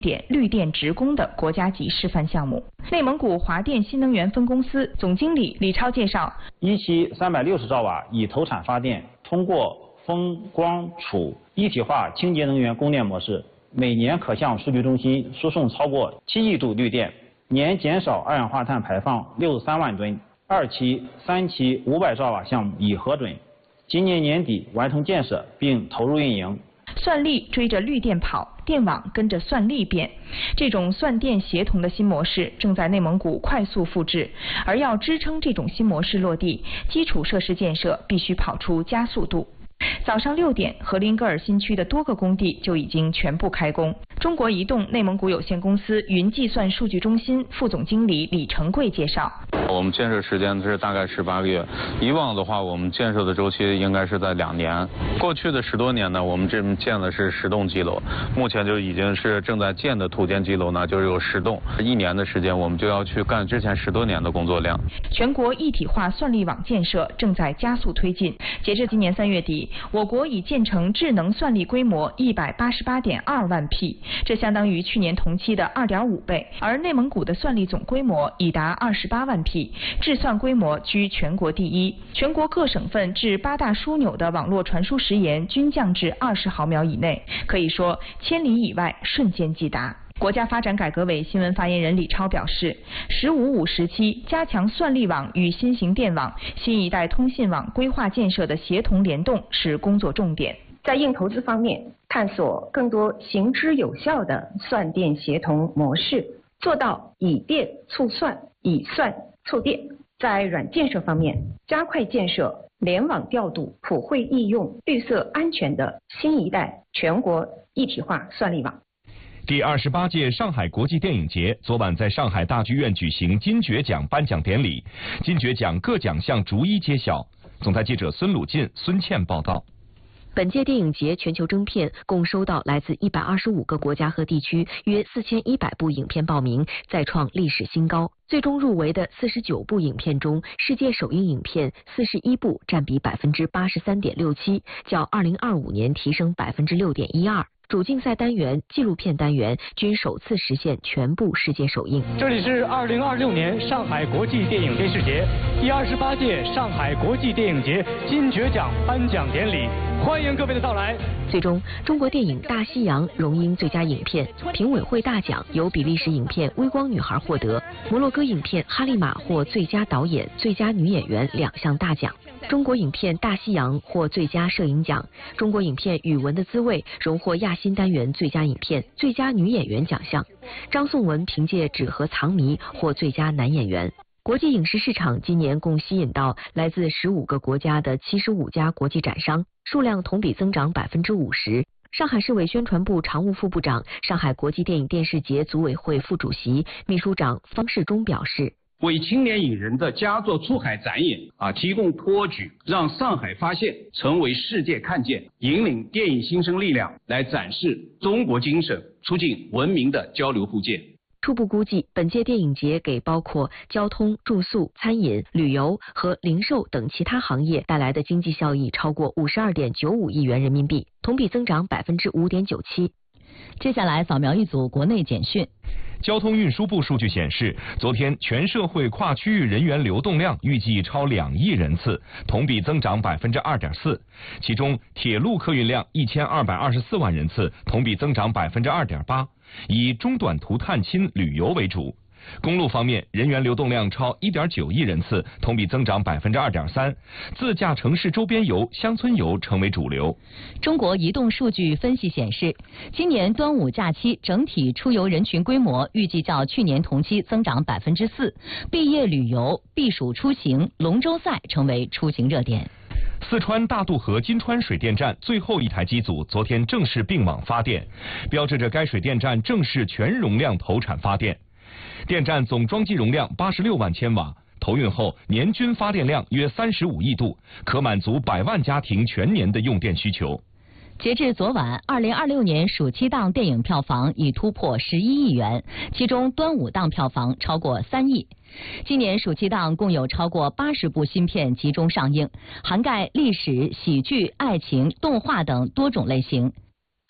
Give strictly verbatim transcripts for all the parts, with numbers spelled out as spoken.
点绿电职工的国家级示范项目。内蒙古华电新能源分公司总经理李超介绍， 一期三百六十兆瓦以投产发电，通过风光储一体化清洁能源供电模式，每年可向数据中心输送超过七亿度绿电，年减少二氧化碳排放六十三万吨。二期、三期五百兆瓦项目已核准，今年年底完成建设并投入运营。 算力追着绿电跑，电网跟着算力变，这种算电协同的新模式正在内蒙古快速复制。而要支撑这种新模式落地，基础设施建设必须跑出加速度。早上六点，和林格尔新区的多个工地就已经全部开工。中国移动内蒙古有限公司云计算数据中心副总经理李成贵介绍， 我们建设时间是大概十八个月，以往的话我们建设的周期应该是在两年。过去的十多年呢，我们这建的是十栋基楼，目前就已经是正在建的土建基楼呢就有十栋，一年的时间我们就要去干之前十多年的工作量。 全国一体化算力网建设正在加速推进，截至今年三月底，我国已建成智能算力规模一百八十八点二万匹，这相当于去年同期的二点五倍。而内蒙古的算力总规模已达二十八万匹，智算规模居全国第一。全国各省份至八大枢纽的网络传输时延均降至二十毫秒以内，可以说千里以外瞬间即达。国家发展改革委新闻发言人李超表示，十五五时期加强算力网与新型电网、新一代通信网规划建设的协同联动是工作重点。 在硬投资方面，探索更多行之有效的算电协同模式，做到以电促算、以算促电。在软建设方面，加快建设联网调度、普惠易用、绿色安全的新一代全国一体化算力网。 第二十八届上海国际电影节昨晚在上海大剧院举行金爵奖颁奖典礼，金爵奖各奖项逐一揭晓。总台记者孙鲁进、孙倩报道。 本届电影节全球征片共收到来自一百二十五个国家和地区约四千一百部影片报名，再创历史新高。最终入围的四十九部影片中，世界首映影片四十一部，占比百分之八十三点六七，较二零二五年提升百分之六点一二。主竞赛单元、纪录片单元均首次实现全部世界首映。 这里是二零二六年上海国际电影电视节第二十八届上海国际电影节金爵奖颁奖典礼，欢迎各位的到来。 最终，中国电影《大西洋》荣膺最佳影片，评委会大奖由比利时影片《微光女孩》获得，摩洛哥影片《哈利玛》获最佳导演、最佳女演员两项大奖。中国影片《大西洋》获最佳摄影奖，中国影片《语文的滋味》荣获亚新单元最佳影片、最佳女演员奖项。张颂文凭借《纸盒藏谜》获最佳男演员。国际影视市场今年共吸引到来自十五个国家的七十五家国际展商，数量同比增长百分之五十。上海市委宣传部常务副部长、上海国际电影电视节组委会副主席、秘书长方世忠表示， 为青年影人的佳作出海展演啊提供托举，让上海发现成为世界看见，引领电影新生力量来展示中国精神，促进文明的交流互鉴。 初步估计，本届电影节给包括交通、住宿、餐饮、旅游和零售等其他行业带来的经济效益超过五十二点九五亿元人民币，同比增长百分之五点九七。 接下来扫描一组国内简讯。 交通运输部数据显示，昨天全社会跨区域人员流动量预计超两亿人次，同比增长百分之二点四。其中，铁路客运量一千二百二十四万人次，同比增长百分之二点八，以中短途探亲旅游为主。公路方面，人员流动量超 一点九亿人次，同比增长百分之二点三。自驾城市周边游、乡村游成为主流。 中国移动数据分析显示，今年端午假期整体出游人群规模预计较去年同期增长百分之四。毕业旅游、避暑出行、龙舟赛成为出行热点。 四川大渡河金川水电站最后一台机组昨天正式并网发电，标志着该水电站正式全容量投产发电。电站总装机容量八十六万千瓦，投运后年均发电量约三十五亿度，可满足百万家庭全年的用电需求。 截至昨晚，二零二六年暑期档电影票房已突破十一亿元，其中端午档票房超过三亿。今年暑期档共有超过八十部新片集中上映，涵盖历史、喜剧、爱情、动画等多种类型。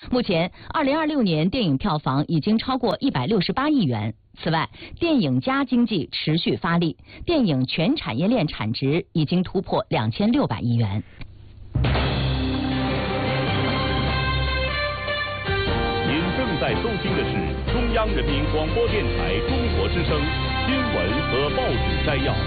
目前，二零二六年电影票房已经超过一百六十八亿元。此外，电影加经济持续发力，电影全产业链产值已经突破两千六百亿元。 您正在收听的是中央人民广播电台中国之声新闻和报纸摘要。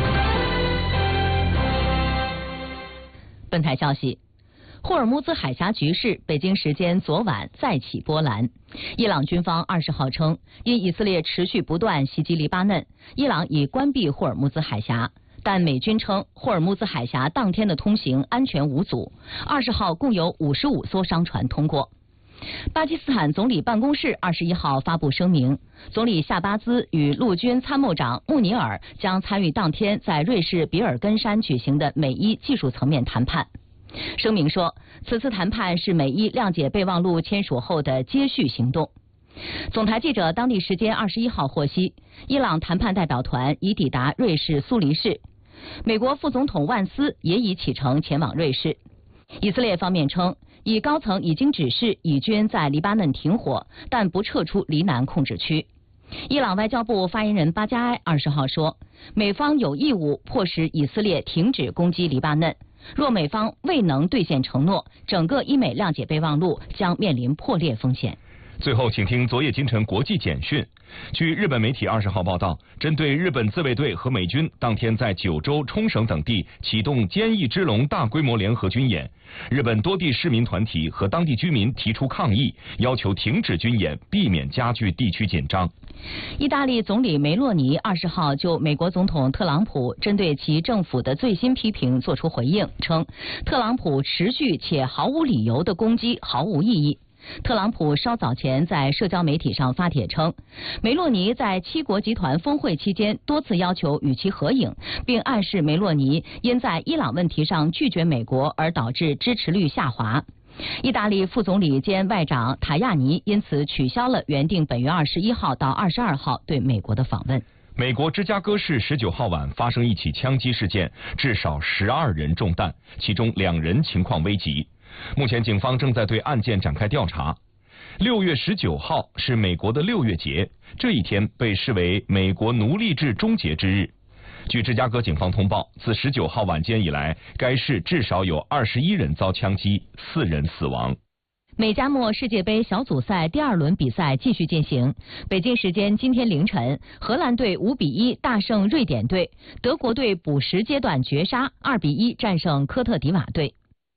本台消息。霍尔木兹海峡局势，北京时间昨晚再起波澜。伊朗军方二十号称，因以色列持续不断袭击黎巴嫩，伊朗已关闭霍尔木兹海峡。但美军称，霍尔木兹海峡当天的通行安全无阻。二十号共有五十五艘商船通过。巴基斯坦总理办公室二十一号发布声明，总理夏巴兹与陆军参谋长穆尼尔将参与当天在瑞士比尔根山举行的美伊技术层面谈判。声明说，此次谈判是美伊谅解备忘录签署后的接续行动。总台记者当地时间二十一号获悉，伊朗谈判代表团已抵达瑞士苏黎世，美国副总统万斯也已启程前往瑞士。以色列方面称，以高层已经指示以军在黎巴嫩停火，但不撤出黎南控制区。伊朗外交部发言人巴加埃二十号说，美方有义务迫使以色列停止攻击黎巴嫩。若美方未能兑现承诺，整个伊美谅解备忘录将面临破裂风险。 最后，请听昨夜今晨国际简讯。据日本媒体二十号报道，针对日本自卫队和美军当天在九州、冲绳等地启动坚毅之龙大规模联合军演，日本多地市民团体和当地居民提出抗议，要求停止军演，避免加剧地区紧张。 意大利总理梅洛尼二十号就美国总统特朗普针对其政府的最新批评作出回应，称特朗普持续且毫无理由的攻击毫无意义。特朗普稍早前在社交媒体上发帖称，梅洛尼在七国集团峰会期间多次要求与其合影，并暗示梅洛尼因在伊朗问题上拒绝美国而导致支持率下滑。意大利副总理兼外长塔亚尼因此取消了原定本月二十一号到二十二号对美国的访问。 美国芝加哥市十九号晚发生一起枪击事件，至少十二人中弹，其中两人情况危急。目前警方正在对案件展开调查。六月十九号是美国的六月节，这一天被视为美国奴隶制终结之日。据芝加哥警方通报，自十九号晚间以来，该市至少有二十一人遭枪击，四人死亡。 美加墨世界杯小组赛第二轮比赛继续进行。北京时间今天凌晨，荷兰队五比一大胜瑞典队，德国队补时阶段绝杀，二比一战胜科特迪瓦队。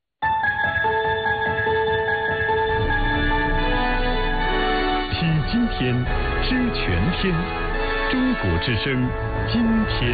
体今天，知全天，中国之声，今天。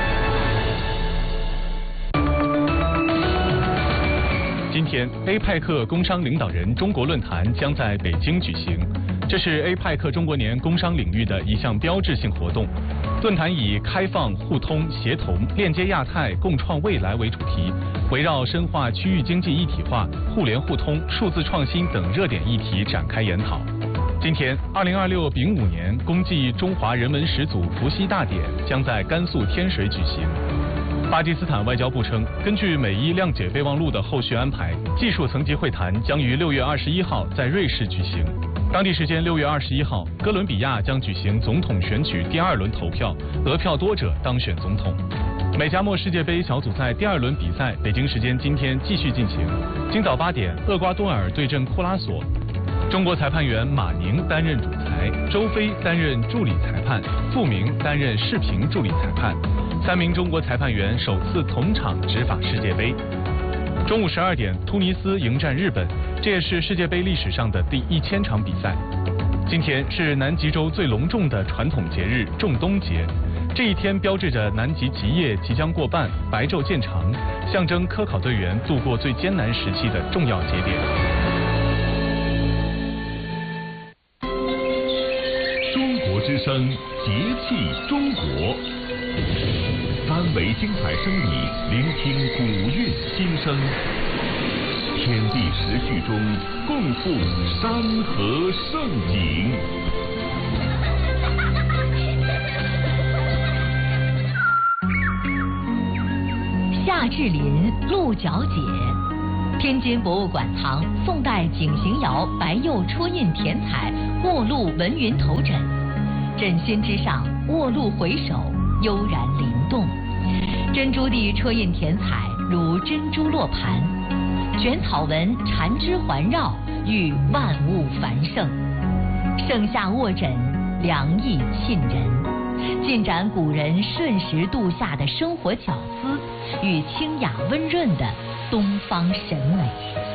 今天 ，A 派克工商领导人中国论坛将在北京举行。这是 A 派克中国年工商领域的一项标志性活动。论坛以开放、互通、协同、链接亚太、共创未来为主题，围绕深化区域经济一体化、互联互通、数字创新等热点议题展开研讨。今天，二零二六丙午年公祭中华人文始祖伏羲大典将在甘肃天水举行。巴基斯坦外交部称，根据美伊谅解备忘录的后续安排，技术层级会谈将于六月二十一号在瑞士举行。当地时间六月二十一号，哥伦比亚将举行总统选举第二轮投票，得票多者当选总统。美加墨世界杯小组赛第二轮比赛，北京时间今天继续进行。今早八点，厄瓜多尔对阵库拉索。中国裁判员马宁担任主裁，周飞担任助理裁判，傅明担任视频助理裁判。三名中国裁判员首次同场执法世界杯。中午十二点，突尼斯迎战日本，这也是世界杯历史上的第一千场比赛。今天是南极洲最隆重的传统节日仲冬节，这一天标志着南极极夜即将过半，白昼渐长，象征科考队员度过最艰难时期的重要节点。 中国之声，节气中国。三维精彩声艺，聆听古韵心声。天地时序中，共赴山河盛景。 夏至临，鹿角解。 天津博物馆藏宋代景行窑白釉戳印填彩卧鹿文云头枕，枕心之上卧鹿回首，悠然灵动。珍珠地戳印填彩如珍珠落盘，卷草纹缠枝环绕，寓万物繁盛。盛夏卧枕，凉意沁人，尽展古人顺时度夏的生活巧思与清雅温润的东方审美。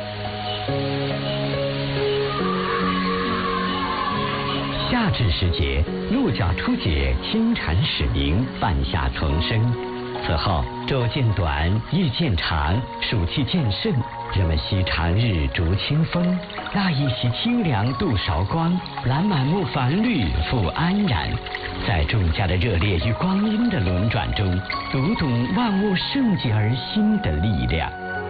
夏至时节，鹿角初解，清蝉始鸣，半夏丛生。此后昼渐短，夜渐长，暑气渐盛，人们惜长日逐清风，那一袭清凉度韶光，揽满目繁绿复安然。在众家的热烈与光阴的轮转中，读懂万物盛极而兴的力量。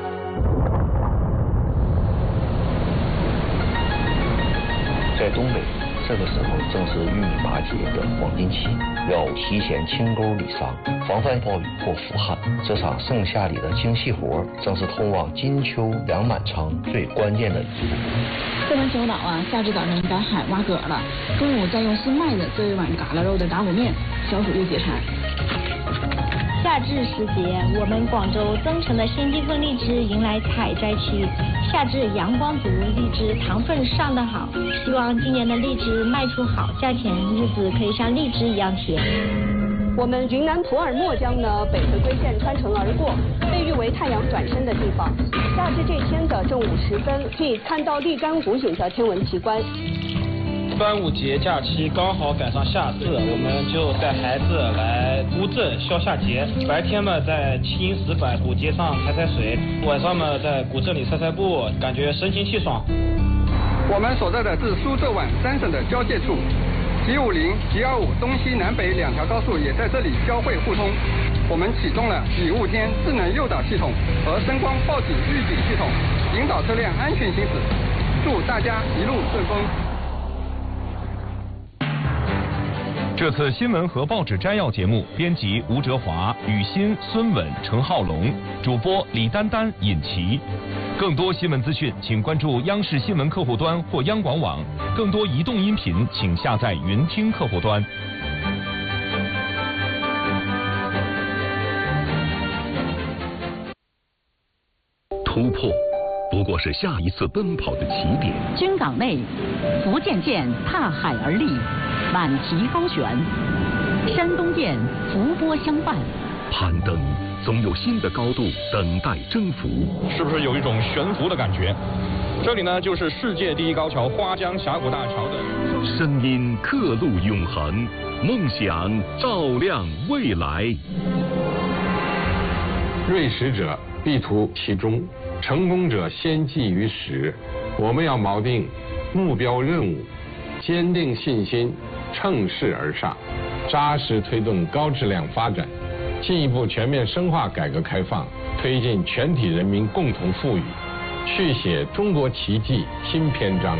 在东北，这个时候正是玉米拔节的黄金期，要提前清沟理桑，防范暴雨或腐旱。这场盛夏里的精细活，正是通往金秋粮满仓最关键的一步。 这门小岛啊，夏至早晨赶海挖蛤了，中午再用新麦子做一碗嘎啦肉的打卤面，消暑又解馋。 夏至时节，我们广州增城的先进凤荔枝迎来采摘期。夏至阳光足，荔枝糖分上得好，希望今年的荔枝卖出好价钱，日子可以像荔枝一样甜。 我们云南普洱墨江呢，北回归线穿城而过，被誉为太阳转身的地方。夏至这天的正午时分，可以看到立竿湖景的天文奇观。 端午节假期刚好赶上夏至，我们就带孩子来乌镇消夏节。白天嘛，在七阴石板古街上踩踩水；晚上嘛，在古镇里散散步，感觉神清气爽。 我们所在的是苏浙皖三省的交界处，G 五零、G 二五东西南北两条高速也在这里交汇互通。我们启动了雨雾天智能诱导系统和声光报警预警系统，引导车辆安全行驶。祝大家一路顺风。 这次新闻和报纸摘要节目，编辑吴哲华、雨欣、孙稳、陈浩龙，主播李丹丹、尹琪。更多新闻资讯，请关注央视新闻客户端或央广网。更多移动音频，请下载云听客户端。 突破不过是下一次奔跑的起点。 军港内，福建舰踏海而立，满旗高悬；山东舰伏波相伴。 攀登总有新的高度等待征服， 是不是有一种悬浮的感觉？这里呢，就是世界第一高桥花江峡谷大桥的声音，刻录永恒，梦想照亮未来。 锐识者必图其中，成功者先记于始。我们要锚定目标任务，坚定信心，乘势而上，扎实推动高质量发展，进一步全面深化改革开放，推进全体人民共同富裕，续写中国奇迹新篇章。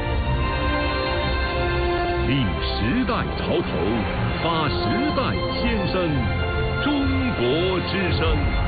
立时代潮头，发时代先声，中国之声。